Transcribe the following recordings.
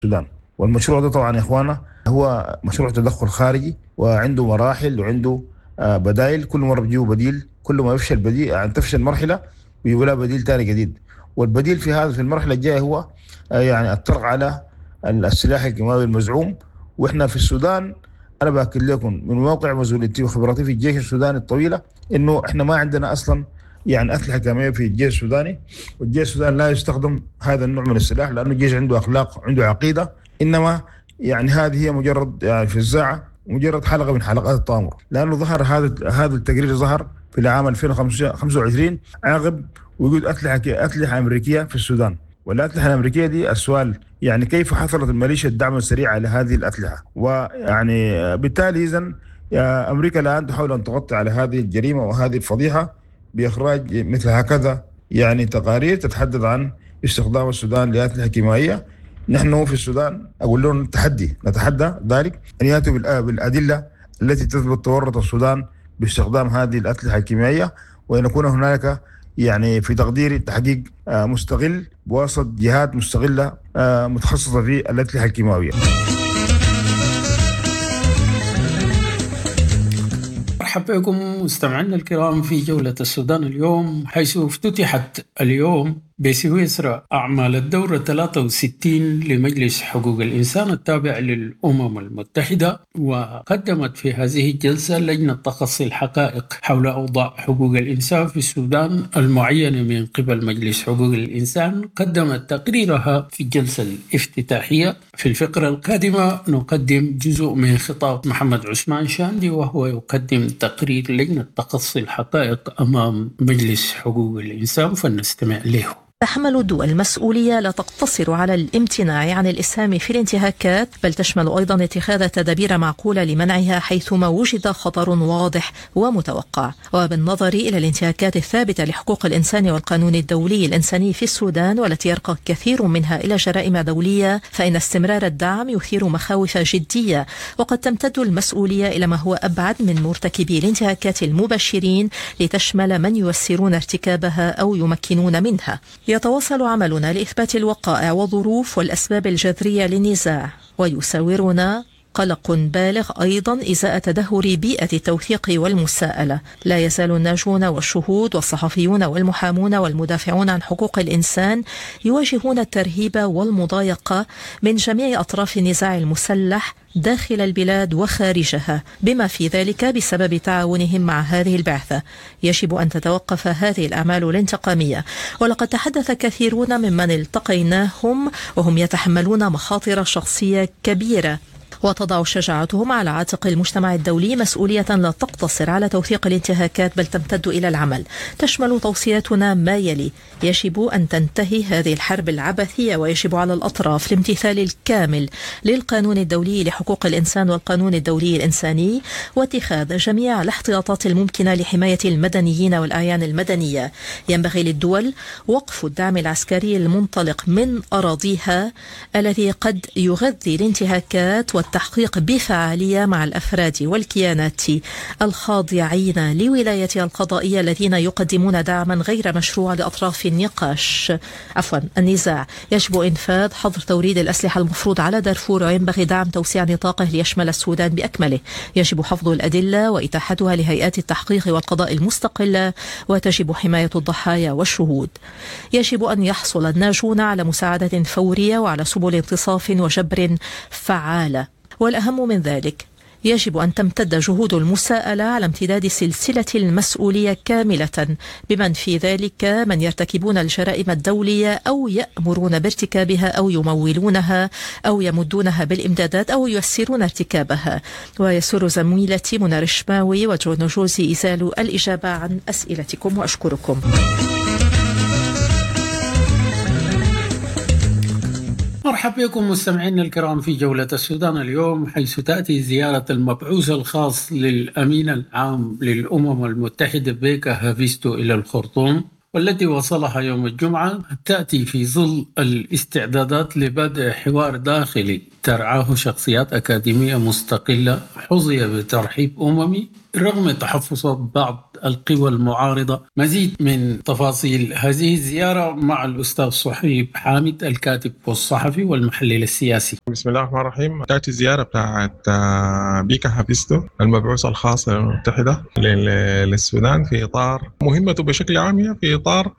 السودان. والمشروع ده طبعا يا إخوانا هو مشروع تدخل خارجي، وعنده مراحل وعنده بدائل. كل مرة بيجيبوا بديل، كل ما يفشل بديل يعني تفشل مرحلة بيجيبوا لها بديل تاني جديد. والبديل في هذا في المرحلة الجاية هو يعني الطرق على السلاح الكيماوي المزعوم. واحنا في السودان انا باكد لكم من موقع مسؤوليتي وخبرتي في الجيش السوداني الطويله انه احنا ما عندنا اصلا يعني اسلحه كيماويه في الجيش السوداني. والجيش السوداني لا يستخدم هذا النوع من السلاح لانه الجيش عنده اخلاق، عنده عقيده. انما يعني هذه هي مجرد يعني فزاعه، مجرد حلقه من حلقات التآمر. لانه ظهر هذا التقرير ظهر في العام 2025 عقب وجود اسلحه امريكيه في السودان. والأسلحة الأمريكية دي السؤال يعني كيف حصلت الميليشيا الدعم السريع على هذه الأسلحة؟ ويعني بالتالي إذن أمريكا الآن تحاول أن تغطي على هذه الجريمة وهذه الفضيحة بإخراج مثل هكذا يعني تقارير تتحدث عن استخدام السودان لأسلحة كيميائية. نحن في السودان أقول لهم نتحدى ذلك أن يأتوا بالأدلة التي تثبت تورط السودان باستخدام هذه الأسلحة الكيميائية، وأن يكون هنالك يعني في تقديري تحقيق مستغل بواسطة جهات مستغلة متخصصة في الأسلحة الكيماوية. مرحبا بكم مستمعينا الكرام في جولة السودان اليوم، حيث افتتحت اليوم بسويسرا أعمال الدورة 63 لمجلس حقوق الإنسان التابع للأمم المتحدة. وقدمت في هذه الجلسة لجنة تقصي الحقائق حول أوضاع حقوق الإنسان في السودان المعينة من قبل مجلس حقوق الإنسان، قدمت تقريرها في الجلسة الافتتاحية. في الفقرة القادمة نقدم جزء من خطاب محمد عثمان شاندي، وهو يقدم تقرير لجنة تقصي الحقائق أمام مجلس حقوق الإنسان، فلنستمع له. تحمل الدول المسؤولية لا تقتصر على الامتناع عن الإسهام في الانتهاكات، بل تشمل أيضا اتخاذ تدابير معقولة لمنعها حيثما وجد خطر واضح ومتوقع. وبالنظر إلى الانتهاكات الثابتة لحقوق الإنسان والقانون الدولي الإنساني في السودان، والتي يرقى كثير منها إلى جرائم دولية، فإن استمرار الدعم يثير مخاوف جدية، وقد تمتد المسؤولية إلى ما هو أبعد من مرتكبي الانتهاكات المباشرين لتشمل من ييسرون ارتكابها أو يمكنون منها. يتواصل عملنا لإثبات الوقائع والظروف والأسباب الجذرية للنزاع، ويساورنا قلق بالغ أيضا إزاء تدهور بيئة التوثيق والمساءلة. لا يزال الناجون والشهود والصحفيون والمحامون والمدافعون عن حقوق الإنسان يواجهون الترهيب والمضايقة من جميع أطراف النزاع المسلح داخل البلاد وخارجها، بما في ذلك بسبب تعاونهم مع هذه البعثة. يجب أن تتوقف هذه الأعمال الانتقامية. ولقد تحدث كثيرون ممن التقيناهم وهم يتحملون مخاطر شخصية كبيرة، وتضع شجاعتهم على عاتق المجتمع الدولي مسؤولية لا تقتصر على توثيق الانتهاكات بل تمتد إلى العمل. تشمل توصياتنا ما يلي: يجب أن تنتهي هذه الحرب العبثية، ويجب على الأطراف الامتثال الكامل للقانون الدولي لحقوق الإنسان والقانون الدولي الإنساني، واتخاذ جميع الاحتياطات الممكنة لحماية المدنيين والأعيان المدنية. ينبغي للدول وقف الدعم العسكري المنطلق من أراضيها الذي قد يغذي الانتهاكات، والتحقيق بفعالية مع الأفراد والكيانات الخاضعين لولاية القضائية الذين يقدمون دعما غير مشروع لأطراف النزاع. يجب إنفاذ حظر توريد الأسلحة المفروض على دارفور، وينبغي دعم توسيع نطاقه ليشمل السودان بأكمله. يجب حفظ الأدلة وإتاحتها لهيئات التحقيق والقضاء المستقلة، وتجب حماية الضحايا والشهود. يجب أن يحصل الناجون على مساعدة فورية وعلى سبل انتصاف وجبر فعالة. والأهم من ذلك، يجب أن تمتد جهود المساءلة على امتداد سلسلة المسؤولية كاملة، بمن في ذلك من يرتكبون الجرائم الدولية أو يأمرون بارتكابها أو يمولونها أو يمدونها بالإمدادات أو ييسرون ارتكابها. ويسر زميلتي منى رشماوي وجون جوزي إزالو الإجابة عن أسئلتكم، وأشكركم. مرحبا بكم مستمعينا الكرام في جولة السودان اليوم، حيث تأتي زيارة المبعوث الخاص للأمين العام للأمم المتحدة بيكا هافيستو إلى الخرطوم، والتي وصلها يوم الجمعة، تأتي في ظل الاستعدادات لبدء حوار داخلي ترعاه شخصيات أكاديمية مستقلة حظي بترحيب أممي رغم تحفظات بعض القوى المعارضة. مزيد من تفاصيل هذه الزيارة مع الأستاذ صحيب حامد الكاتب والصحفي والمحلل السياسي. بسم الله الرحمن الرحيم. تأتي الزيارة بتاعت بيكا هافيستو المبعوث الخاص للأمم المتحدة للسودان في إطار مهمته بشكل عام في إطار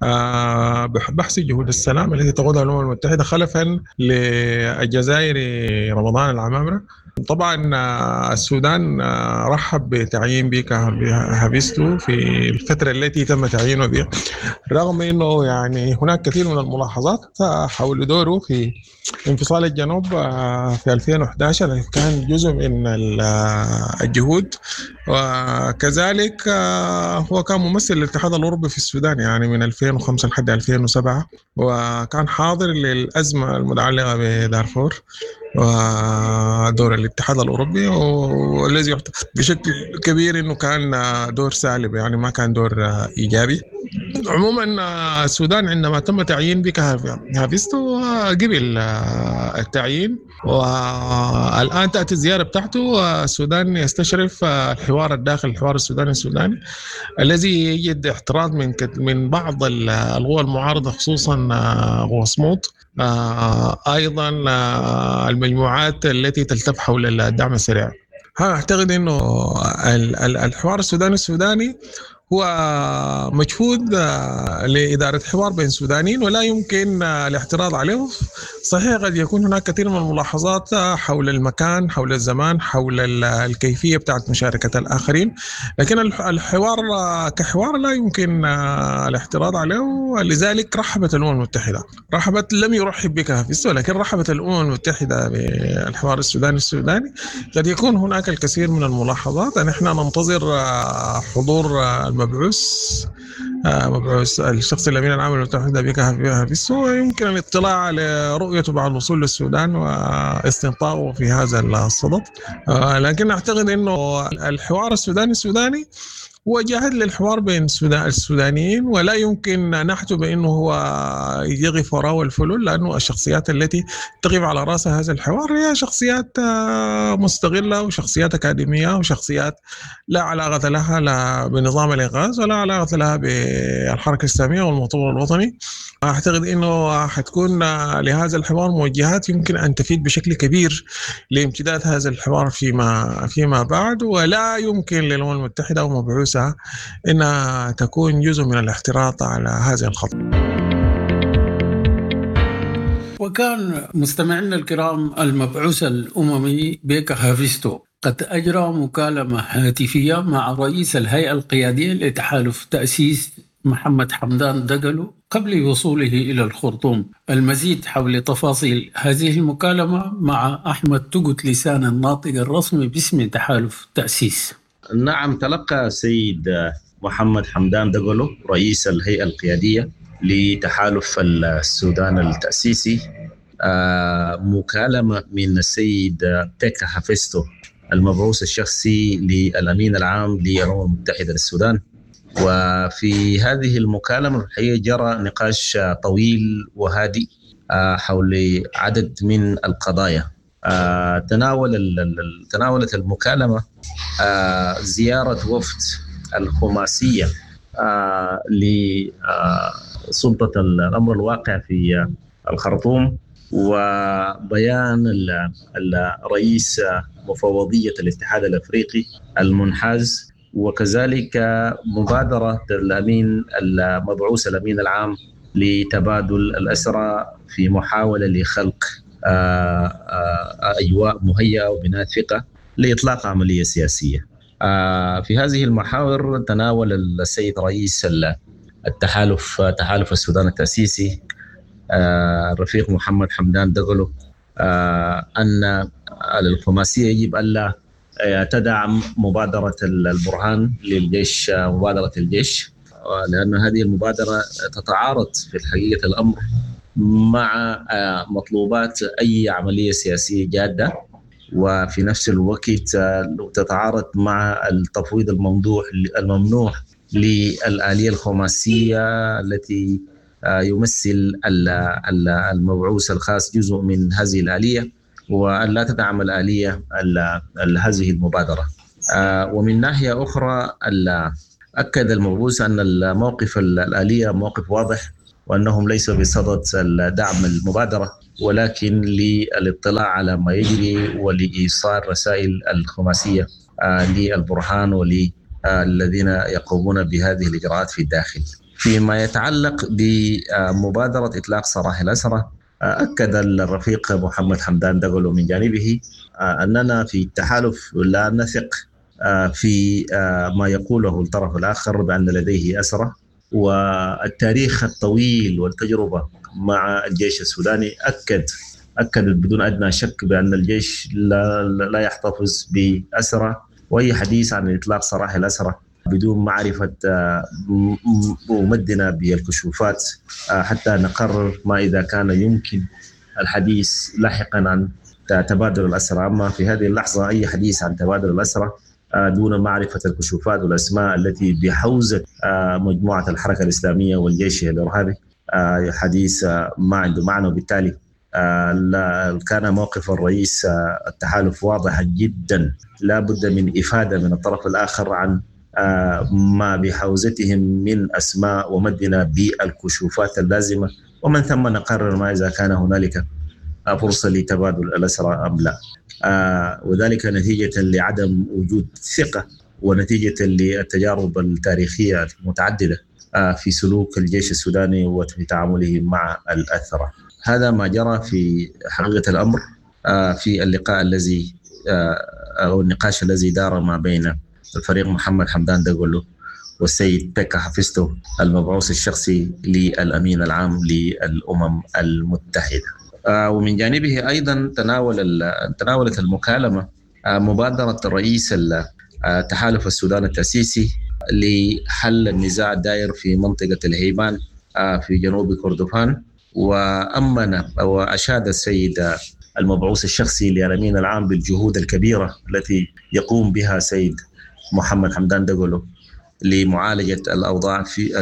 بحث جهود السلام التي تقودها الأمم المتحدة خلفا للجزائر رمضان العمامرة. طبعا السودان رحب بتعيين بيكا هافيستو في الفترة التي تم تعيينه بها، رغم أنه يعني هناك كثير من الملاحظات حول دوره في انفصال الجنوب في 2011 التي كان جزء من الجهود، وكذلك هو كان ممثل للاتحاد الأوروبي في السودان يعني من 2005 لحد 2007، وكان حاضر للأزمة المتعلقة بدارفور ودور الاتحاد الأوروبي، والذي يعتبر بشكل كبير أنه كان دور سالب يعني ما كان دور إيجابي. عموما السودان عندما تم تعيين بيكا هافيستو قبل التعيين، والآن تأتي الزيارة بتاعته. السودان يستشرف الحوار الداخل الحوار السوداني الذي يجد احتراض من بعض القوى المعارضة خصوصا قوى صمود، أيضا المجموعات التي تلتف حول الدعم السريع. أعتقد أنه الحوار السوداني هو مجهود لإدارة حوار بين سودانيين ولا يمكن الاعتراض عليه. صحيح قد يكون هناك كثير من الملاحظات حول المكان، حول الزمان، حول الكيفية بتاعت مشاركة الآخرين، لكن الحوار كحوار لا يمكن الاعتراض عليه. لذلك رحبت الأمم المتحدة، لم يرحب بك هافيستو ولكن رحبت الأمم المتحدة بالحوار السوداني. قد يكون هناك الكثير من الملاحظات. نحن ننتظر حضور مبعوث الشخص الأمين العام للأمم المتحدة بيكا هافيستو، يمكن الاطلاع على رؤيته بعد الوصول للسودان واستنطاقه في هذا الصدد. لكن أعتقد أنه الحوار السوداني هو جاهد للحوار بين السودانيين، ولا يمكن نحجب بأنه هو يقف وراء الفلول، لأنه الشخصيات التي تقف على رأس هذا الحوار هي شخصيات مستغلة وشخصيات أكاديمية وشخصيات لا علاقة لها لا بنظام الإنقاذ ولا علاقة لها بالحركة الإسلامية والمؤتمر الوطني. أعتقد أنه حتكون لهذا الحوار موجهات يمكن أن تفيد بشكل كبير لامتداد هذا الحوار فيما بعد، ولا يمكن للأمم المتحدة ومبعوث إنها تكون جزء من الاحتراط على هذه الخطوة. وكان مستمعينا الكرام المبعوث الأممي بيكا هافيستو قد أجرى مكالمة هاتفية مع رئيس الهيئة القيادية لتحالف تأسيس محمد حمدان دقلو قبل وصوله إلى الخرطوم. المزيد حول تفاصيل هذه المكالمة مع أحمد تقت لسان الناطق الرسمي باسم تحالف تأسيس. نعم، تلقى السيد محمد حمدان دقلو رئيس الهيئة القيادية لتحالف السودان التأسيسي مكالمة من السيد بيكا هافيستو المبعوث الشخصي للأمين العام للأمم المتحدة للسودان. وفي هذه المكالمة جرى نقاش طويل وهادئ حول عدد من القضايا. تناولت المكالمة زيارة وفد الخماسية لسلطة الأمر الواقع في الخرطوم، وبيان الرئيس مفوضية الاتحاد الأفريقي المنحاز، وكذلك مبادرة الأمين المبعوث الأمين العام لتبادل الأسرى في محاولة لخلق أجواء مهيئة وبناء ثقة لإطلاق عملية سياسية. في هذه المحاور تناول السيد رئيس تحالف السودان التأسيسي الرفيق محمد حمدان دقلو أن الخماسية يجب ألا تدعم مبادرة البرهان للجيش، مبادرة الجيش، لأن هذه المبادرة تتعارض في حقيقة الأمر مع مطلوبات أي عملية سياسية جادة، وفي نفس الوقت تتعارض مع التفويض الممنوع للآلية الخماسية التي يمثل المبعوث الخاص جزء من هذه الآلية. وأن لا تدعم الآلية هذه المبادرة. ومن ناحية أخرى أكد المبعوث أن الموقف الآلية موقف واضح، وأنهم ليسوا بصدد دعم المبادرة ولكن للاطلاع على ما يجري ولإيصال رسائل الخماسية للبرهان وللذين يقومون بهذه الإجراءات في الداخل. فيما يتعلق بمبادرة إطلاق سراح الأسرى، أكد الرفيق محمد حمدان دغلو من جانبه أننا في التحالف لا نثق في ما يقوله الطرف الآخر بأن لديه أسرى، والتاريخ الطويل والتجربة مع الجيش السوداني أكد بدون أدنى شك بأن الجيش لا يحتفظ بأسرى، وأي حديث عن إطلاق سراح الأسرى بدون معرفة ممدنا بالكشوفات حتى نقرر ما إذا كان يمكن الحديث لاحقا عن تبادل الأسرى. أما في هذه اللحظة أي حديث عن تبادل الأسرى دون معرفة الكشوفات والأسماء التي بحوزة مجموعة الحركة الإسلامية والجيش الإرهابي حديث ما عنده معنى، وبالتالي كان موقف الرئيس التحالف واضح جدا. لا بد من إفادة من الطرف الآخر عن ما بحوزتهم من أسماء ومدنا بالكشوفات اللازمة، ومن ثم نقرر ما إذا كان هنالك فرصة لتبادل الأسرى أم لا، وذلك نتيجة لعدم وجود ثقة ونتيجة للتجارب التاريخية المتعددة في سلوك الجيش السوداني وفي تعامله مع الأسرى. هذا ما جرى في حقيقة الأمر في اللقاء الذي أو النقاش الذي دار ما بين الفريق محمد حمدان دغلو والسيد بيكا حفيظتو المبعوث الشخصي للأمين العام للأمم المتحدة. ومن جانبه أيضا تناولت المكالمة مبادرة الرئيس تحالف السودان التأسيسي لحل النزاع الدائر في منطقة الهيبان في جنوب كردفان، وأمن وأشاد السيد المبعوث الشخصي للأمين العام بالجهود الكبيرة التي يقوم بها سيد محمد حمدان دغلو لمعالجة الأوضاع في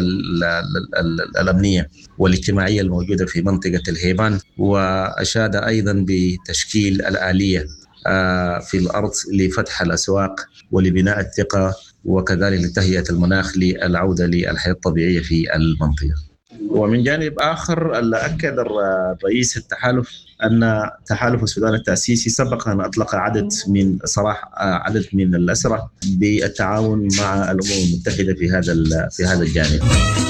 الأمنية والاجتماعية الموجودة في منطقة الهيبان، وأشاد أيضا بتشكيل الآلية في الأرض لفتح الأسواق ولبناء الثقة وكذلك لتهيئة المناخ للعودة للحياة الطبيعية في المنطقة. ومن جانب آخر أكد رئيس التحالف أن تحالف السودان التأسيسي سبق أن أطلق عدد من الأسرى بالتعاون مع الأمم المتحدة في هذا الجانب.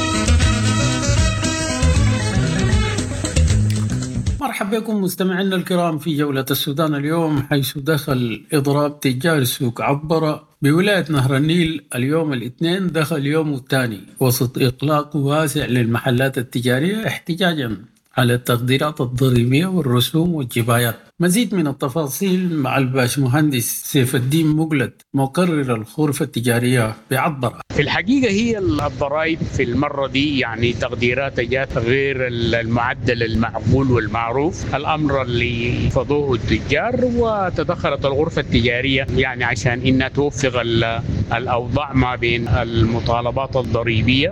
مرحبا بكم مستمعينا الكرام في جولة السودان اليوم، حيث دخل إضراب تجار سوق عبرة بولاية نهر النيل اليوم الاثنين دخل يوم الثاني وسط إغلاق واسع للمحلات التجارية احتجاجا على التقديرات الضريبية والرسوم والجبايات. مزيد من التفاصيل مع الباشمهندس سيف الدين مقلد مقرر الغرفة التجارية بعبرة. في الحقيقة هي الضرائب في المرة دي يعني تقديرات جات غير المعدل المعقول والمعروف، الأمر اللي فضوه التجار، وتدخلت الغرفة التجارية يعني عشان إنها توفق الأوضاع ما بين المطالبات الضريبية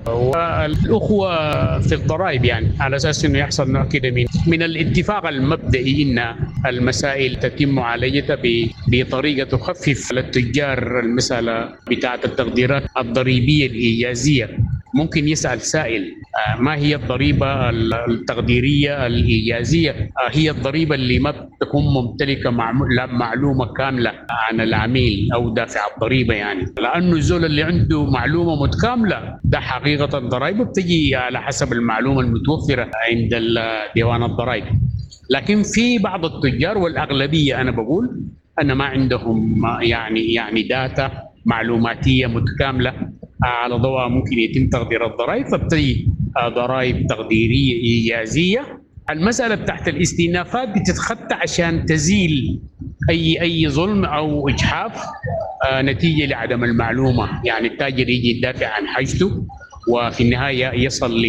والأخوة في الضرائب، يعني على أساس إنه يحصل نوع كده من الاتفاق المبدئي إن المسائل تتم معالجتها بطريقة تخفف للتجار المسألة بتاعة التقديرات الضريبية الإيجازية. ممكن يسأل سائل ما هي الضريبة التقديرية الإيجازية؟ هي الضريبة اللي ما تكون ممتلكة معلومة كاملة عن العميل أو دافع الضريبة، يعني لأنه الزول اللي عنده معلومة متكاملة ده حقيقة الضرائب بتجي على حسب المعلومة المتوفرة عند ديوان الضرائب. لكن في بعض التجار والأغلبية أنا بقول أن ما عندهم يعني داتا معلوماتية متكاملة على ضوء ممكن يتم تقدير الضرائب، فبتجي ضرائب تقديرية إيجازية. المسألة تحت الاستئنافات بتتخطى عشان تزيل أي ظلم أو إجحاف نتيجة لعدم المعلومة، يعني التاجر يجي يدافع عن حاجته وفي النهاية يصل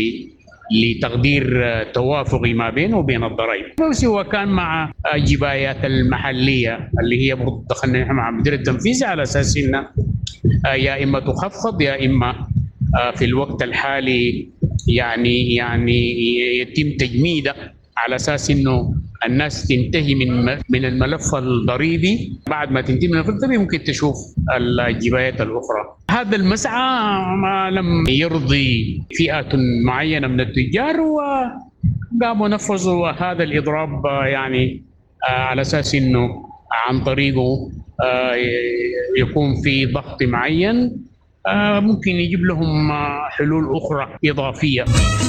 لتقدير توافقي ما بينه وبين الضرائب. هو كان مع جبايات المحلية اللي هي برضه دخلنا مع مدير التنفيذي على أساس إنها يا إما تخفض يا إما في الوقت الحالي يعني يتم تجميدها على أساس إنه الناس تنتهي من الملف الضريبي. بعد ما تنتهي من الملف الضريبي ممكن تشوف الجبايات الأخرى. هذا المسعى ما لم يرضي فئة معينة من التجار، وقاموا نفذوا هذا الإضراب يعني على أساس أنه عن طريقه يكون في ضغط معين ممكن يجيب لهم حلول أخرى إضافية.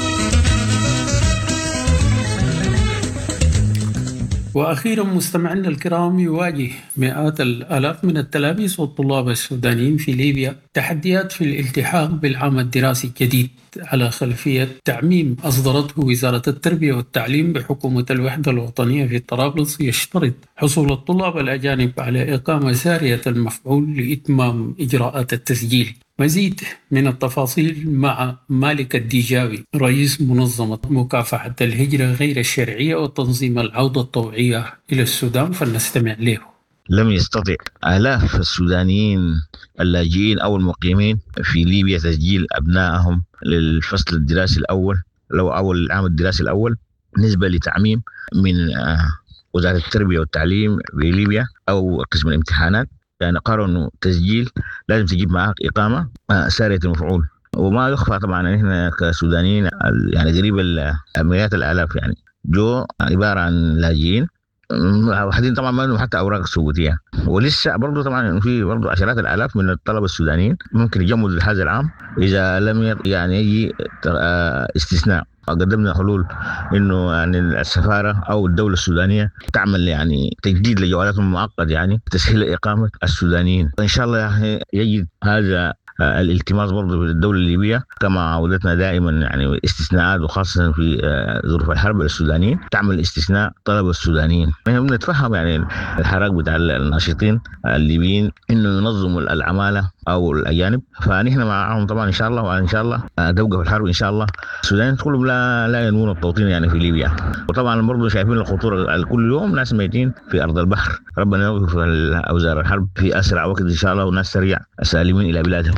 وأخيرا مستمعينا الكرام، يواجه مئات الآلاف من التلاميذ والطلاب السودانيين في ليبيا تحديات في الالتحاق بالعام الدراسي الجديد على خلفية تعميم أصدرته وزارة التربية والتعليم بحكومة الوحدة الوطنية في طرابلس، يشترط حصول الطلاب الأجانب على إقامة سارية المفعول لإتمام إجراءات التسجيل. مزيد من التفاصيل مع مالك الديجاوي، رئيس منظمة مكافحة الهجرة غير الشرعية وتنظيم العودة الطوعية إلى السودان، فلنستمع له. لم يستطع آلاف السودانيين اللاجئين أو المقيمين في ليبيا تسجيل أبنائهم للفصل الدراسي الأول أو العام الدراسي الأول نسبة لتعميم من وزارة التربية والتعليم بليبيا أو قسم الامتحانات. يعني قالوا إنه تسجيل لازم تجيب معك إقامة سارية المفعول. وما يخفى طبعا إحنا كسودانيين يعني قريب مئات الآلاف يعني جو عبارة عن لاجئين وحدين طبعا ما لهم حتى أوراق ثبوتية، ولسه برضو طبعا في برضو عشرات الآلاف من الطلبة السودانيين ممكن يجمدوا هذا العام إذا لم يعني يجي استثناء. قدمنا حلول إنه يعني السفارة أو الدولة السودانية تعمل يعني تجديد لجوالاتهم المعقد يعني تسهيل إقامة السودانيين. إن شاء الله يعني يجد هذا الالتماس برضه في الدولة الليبية كما عودتنا دائما يعني استثناءات، وخاصة في ظروف الحرب السودانيين تعمل استثناء طلبة السودانيين. نتفهم يعني الحراك بتاع الناشطين الليبيين إنه ينظموا العمالة أو الأجانب، فنحن معهم طبعا إن شاء الله، وإن شاء الله توقف الحرب إن شاء الله. السودانيين كلهم لا ينوون التوطين يعني في ليبيا، وطبعا برضه شايفين الخطورة كل يوم ناس ميتين في أرض البحر. ربنا يوقف أوزار الحرب في أسرع وقت إن شاء الله، وناس سريع سالمين إلى بلادهم.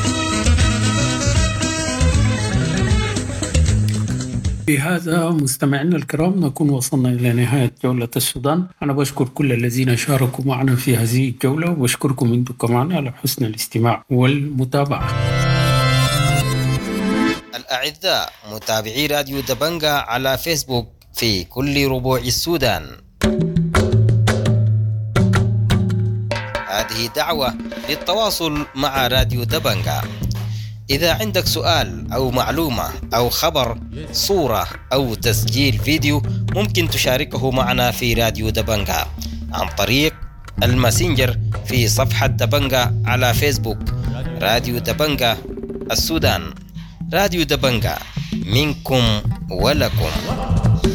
بهذا مستمعينا الكرام نكون وصلنا إلى نهاية جولة السودان. أنا بشكر كل الذين شاركوا معنا في هذه الجولة، وبشكركم أنتم كمان على حسن الاستماع والمتابعة. الأعزاء متابعي راديو دبنجا على فيسبوك في كل ربوع السودان، هذه دعوة للتواصل مع راديو دبنجا. إذا عندك سؤال أو معلومة أو خبر، صورة أو تسجيل فيديو، ممكن تشاركه معنا في راديو دبنجا عن طريق الماسنجر في صفحة دبنجا على فيسبوك. راديو دبنجا السودان، راديو دبنجا، منكم ولكم.